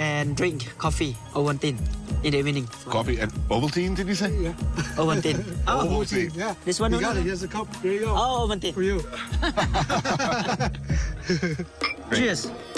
and drink coffee, Ovaltine, in the evening. Coffee and Ovaltine, did you say? Yeah. Ovaltine. Oh, Ovaltine. Yeah. This one, You no, got no, it. no. Here's a cup. Here you go. Oh, Ovaltine. For you. Cheers.